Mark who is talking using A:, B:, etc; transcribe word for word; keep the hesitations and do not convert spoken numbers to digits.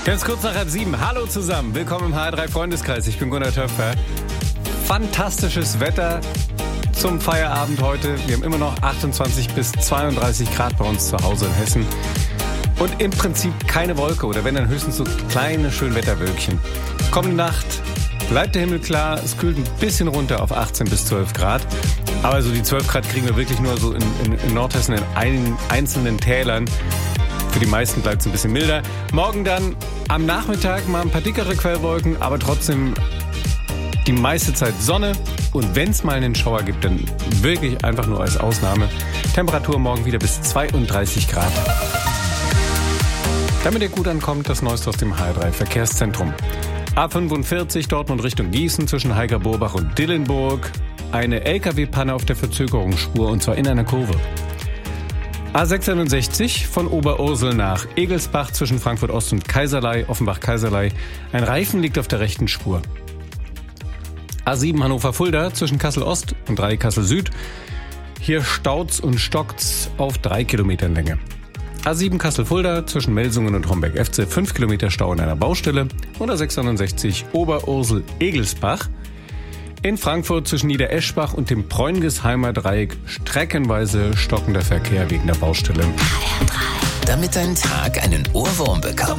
A: Ganz kurz nach halb sieben. Hallo zusammen. Willkommen im H R drei Freundeskreis. Ich bin Gunnar Töpfer. Fantastisches Wetter zum Feierabend heute. Wir haben immer noch achtundzwanzig bis zweiunddreißig Grad bei uns zu Hause in Hessen. Und im Prinzip keine Wolke oder wenn dann höchstens so kleine Schönwetterwölkchen. Kommende Nacht bleibt der Himmel klar. Es kühlt ein bisschen runter auf achtzehn bis zwölf Grad. Aber so die zwölf Grad kriegen wir wirklich nur so in, in, in Nordhessen in ein, einzelnen Tälern. Für die meisten bleibt es ein bisschen milder. Morgen dann am Nachmittag mal ein paar dickere Quellwolken, aber trotzdem die meiste Zeit Sonne. Und wenn es mal einen Schauer gibt, dann wirklich einfach nur als Ausnahme. Temperatur morgen wieder bis zweiunddreißig Grad. Damit ihr gut ankommt, das Neueste aus dem H R drei Verkehrszentrum. A fünfundvierzig Dortmund Richtung Gießen zwischen Heikerbobach und Dillenburg. Eine L K W-Panne auf der Verzögerungsspur und zwar in einer Kurve. A sechsundsechzig von Oberursel nach Egelsbach zwischen Frankfurt Ost und Kaiserlei, Offenbach-Kaiserlei. Ein Reifen liegt auf der rechten Spur. A sieben Hannover-Fulda zwischen Kassel Ost und drei Kassel Süd. Hier staut's und stockt's auf drei Kilometern Länge. A sieben Kassel-Fulda zwischen Melsungen und Homberg-F C, fünf Kilometer Stau in einer Baustelle. Und A sechsundsechzig Oberursel-Egelsbach. In Frankfurt zwischen Niedereschbach und dem Preungesheimer Dreieck streckenweise stockender Verkehr wegen der Baustelle.
B: H R drei. Damit dein Tag einen Ohrwurm bekommt.